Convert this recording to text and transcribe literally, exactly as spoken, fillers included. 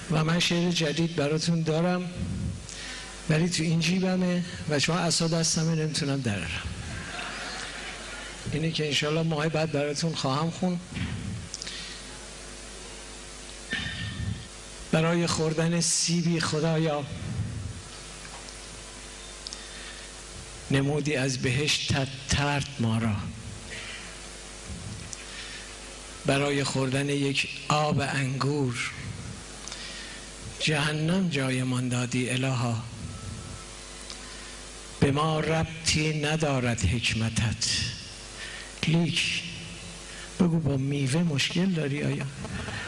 و من شعر جدید براتون دارم ولی تو این جیبمه و چون عصا دستمه نمیتونم درارم. اینه که انشالله ماه بعد براتون خواهم خون. برای خوردن سیبی خدایا نمودی از بهشت طرد ما را، برای خوردن یک آب انگور جهنم جایمان دادی الها. به ما ربطی ندارد حکمتت، لیک بگو با میوه مشکل داری آیا؟